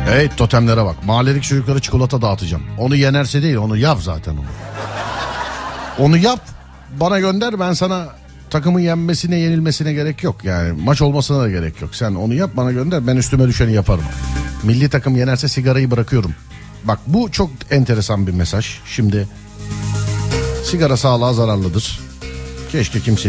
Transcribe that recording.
Evet, totemlere bak. Mahalledeki çocuklara çikolata dağıtacağım. Onu yenerse değil, onu yap zaten onu. Onu yap, bana gönder, ben sana takımın yenmesine yenilmesine gerek yok. Yani maç olmasına da gerek yok. Sen onu yap, bana gönder, ben üstüme düşeni yaparım. Milli takım yenerse sigarayı bırakıyorum. Bak, bu çok enteresan bir mesaj. Şimdi sigara sağlığa zararlıdır. Keşke kimse